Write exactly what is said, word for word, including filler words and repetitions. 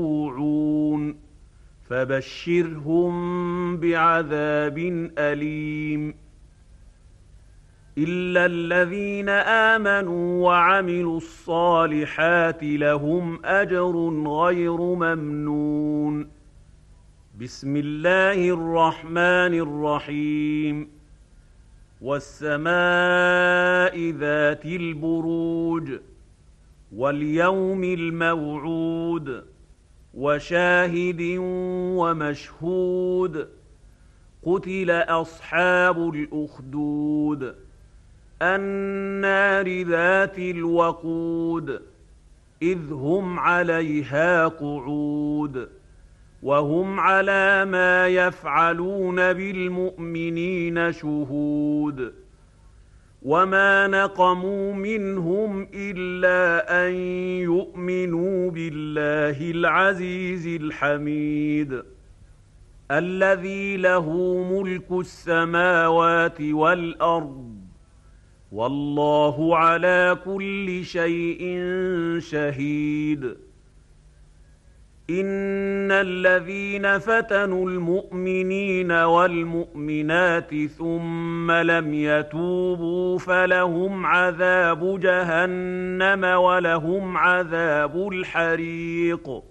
يوعون فبشرهم بعذاب أليم إلا الذين آمنوا وعملوا الصالحات لهم أجر غير ممنون. بسم الله الرحمن الرحيم. والسماء ذات البروج واليوم الموعود وشاهد ومشهود قتل أصحاب الأخدود النار ذات الوقود إذ هم عليها قعود وهم على ما يفعلون بالمؤمنين شهود وما نقموا منهم إلا أن يؤمنوا بالله العزيز الحميد الذي له ملك السماوات والأرض والله على كل شيء شهيد. إن الذين فتنوا المؤمنين والمؤمنات ثم لم يتوبوا فلهم عذاب جهنم ولهم عذاب الحريق.